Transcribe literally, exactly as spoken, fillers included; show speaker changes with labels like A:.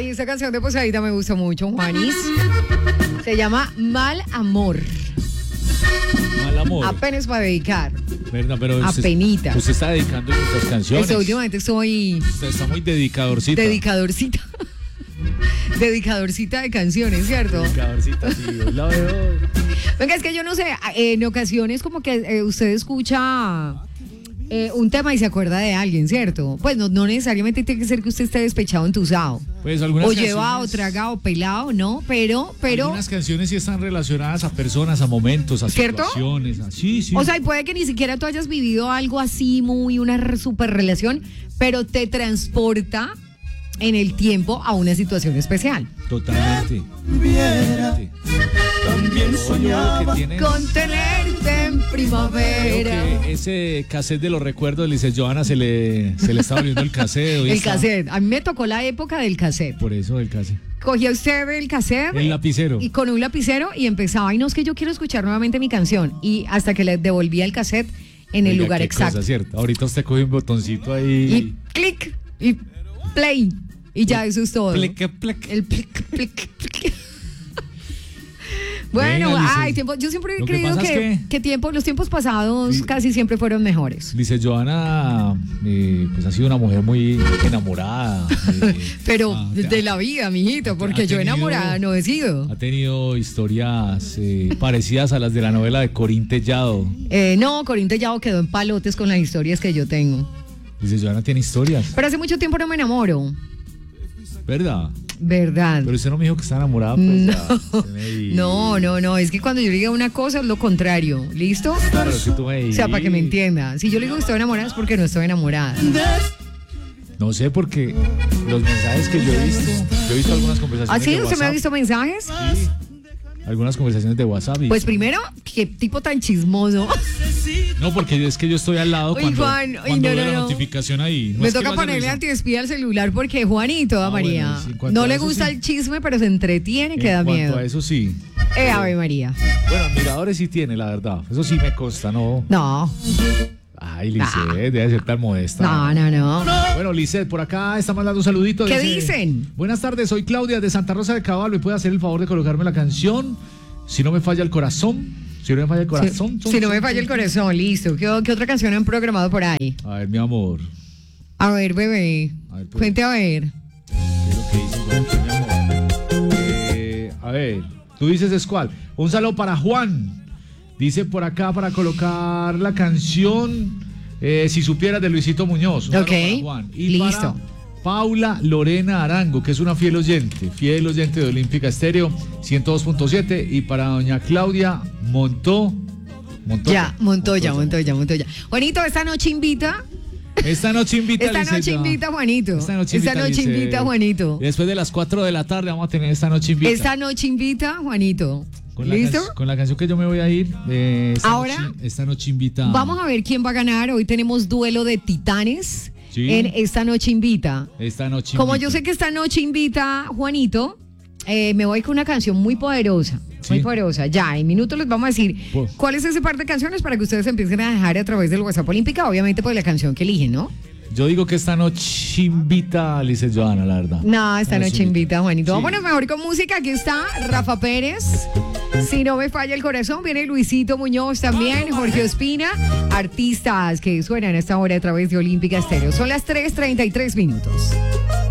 A: Ay, esa canción de Poseidita me gusta mucho, Juanis. Se llama Mal Amor.
B: Mal amor.
A: Apenas para dedicar.
B: ¿Verdad? Pero
A: Apenita.
B: Usted, usted está dedicando muchas canciones.
A: Eso, últimamente soy...
B: Usted está muy dedicadorcita.
A: Dedicadorcita. Dedicadorcita de canciones, ¿cierto?
B: Dedicadorcita, sí, hoy la veo.
A: Venga, es que yo no sé, en ocasiones como que eh, usted escucha eh, un tema y se acuerda de alguien, ¿cierto? Pues no, no necesariamente tiene que ser que usted esté despechado, entusado.
B: Pues algunas
A: o
B: canciones,
A: llevado, tragado, pelado, ¿no? Pero, pero...
B: Algunas canciones sí están relacionadas a personas, a momentos, a
A: ¿cierto?
B: situaciones. A, sí, sí.
A: O sea, y puede que ni siquiera tú hayas vivido algo así, muy, una super relación, pero te transporta en el tiempo a una situación especial.
B: Totalmente. Totalmente.
C: También soñaba
A: con tenerte en primavera.
B: Creo que ese cassette de los recuerdos, dice Johanna, se le, se le está volviendo el cassette. Hoy
A: el
B: está...
A: cassette. A mí me tocó la época del cassette.
B: Por eso el cassette.
A: Cogía usted el cassette.
B: El lapicero.
A: Y con un lapicero y empezaba, ay, no, es que yo quiero escuchar nuevamente mi canción. Y hasta que le devolvía el cassette en el
B: Oiga,
A: lugar
B: qué
A: exacto.
B: Cosa, ¿cierto? Ahorita usted coge un botoncito ahí.
A: Y clic, y play. Y ya, eso es todo.
B: Plic, plic.
A: El plic, plic, plic. Bueno,
B: Venga,
A: ay, tiempo, yo siempre he
B: Lo que
A: creído
B: pasa
A: que,
B: es
A: que...
B: que-
A: tiempo, los tiempos pasados
B: Sí.
A: casi siempre fueron mejores.
B: Dice Johanna, eh, pues ha sido una mujer muy enamorada. eh,
A: Pero
B: ah,
A: de la vida, mijito,
B: ha-
A: porque
B: ha
A: yo
B: tenido-
A: enamorada no he sido.
B: Ha tenido historias eh, parecidas a las de la novela de Corín Tellado.
A: Eh, no, Corín Tellado quedó en palotes con las historias que yo tengo.
B: Dice Johanna tiene historias,
A: Pero hace mucho tiempo no me enamoro.
B: ¿verdad?
A: ¿Verdad?
B: Pero usted no me dijo que está enamorada, pues
A: No.
B: ya, usted me dijo.
A: No, no, no, es que cuando yo diga una cosa es lo contrario, ¿listo?
B: Pero es que tú me
A: O sea, para que me
B: dijiste.
A: entienda. Si yo le digo que estoy enamorada es porque no estoy enamorada.
B: No sé, porque los mensajes que yo he visto, yo he visto algunas conversaciones
A: ¿Ah, sí?
B: de
A: ¿Usted me ha
B: WhatsApp.
A: visto mensajes?
B: Sí, algunas conversaciones de WhatsApp. y-
A: Pues primero, qué tipo tan chismoso.
B: No, porque es que yo estoy al lado
A: Uy,
B: cuando,
A: Juan, uy,
B: cuando
A: no,
B: veo
A: no,
B: la
A: no.
B: notificación ahí. No
A: Me
B: es que
A: toca
B: lo haya
A: ponerle
B: revisado.
A: antiespía al celular porque Juanito,
B: Ah,
A: María,
B: bueno, sí, en cuanto
A: no
B: a
A: le
B: eso
A: gusta
B: sí.
A: el chisme, pero se entretiene y que da
B: En cuanto
A: miedo.
B: a eso sí.
A: Eh, Ave María.
B: Bueno, admiradores sí tiene, la verdad. Eso sí me consta, ¿no?
A: No,
B: Ay, Lisset, debe ser tan modesta.
A: no, no, no.
B: Bueno, Lisset, por acá está mandando un saludito.
A: ¿Qué
B: dice,
A: dicen?
B: Buenas tardes, soy Claudia de Santa Rosa de Caballo. ¿Me puede hacer el favor de colocarme la canción? Si no me falla el corazón. Si no me falla el corazón.
A: Si, si no me falla el corazón, listo. ¿Qué, qué otra canción han programado por ahí?
B: A ver, mi amor.
A: A ver, bebé.
B: A ver, pues.
A: Cuente a ver.
B: ¿Qué es lo que dicen por aquí, mi amor? Eh, a ver, tú dices es cuál. Un saludo para Juan. Dice por acá para colocar la canción eh, Si supieras de Luisito Muñoz. Un saludo
A: Ok,
B: para Juan. Y
A: listo.
B: para Paula Lorena Arango, que es una fiel oyente, fiel oyente de Olímpica Estéreo ciento dos punto siete. Y para doña Claudia Montó. Montoya.
A: Ya, Montoya, Montoya, Montoya. Juanito, esta noche invita.
B: Esta noche invita
A: Esta
B: Lisset,
A: noche
B: ya.
A: invita, Juanito.
B: Esta noche invita,
A: Esta noche
B: Lisset.
A: invita, Juanito.
B: Después de las cuatro de la tarde vamos a tener esta noche invita.
A: Esta noche invita, Juanito.
B: Con la
A: ¿Listo?
B: can- con la canción que yo me voy a ir. eh, esta
A: Ahora,
B: noche, esta noche invita.
A: Vamos a ver quién va a ganar. Hoy tenemos duelo de titanes
B: Sí.
A: en Esta Noche Invita.
B: Esta noche
A: Como
B: invita.
A: yo sé que esta noche invita Juanito, eh, me voy con una canción muy poderosa. Muy
B: Sí.
A: poderosa. Ya, en minutos les vamos a decir
B: Pues-
A: cuál es ese par de canciones para que ustedes empiecen a dejar a través del WhatsApp Olímpica. Obviamente, pues la canción que eligen, ¿no?
B: Yo digo que esta noche invita a Lisset Johanna, la verdad.
A: No, esta
B: Esta
A: noche invita, Juanito.
B: Sí.
A: Vámonos mejor con música. Aquí está Rafa Pérez. Si no me falla el corazón, viene Luisito Muñoz también, Jorge Ospina, artistas que suenan a esta hora a través de Olímpica Estéreo. Son las tres treinta y tres minutos.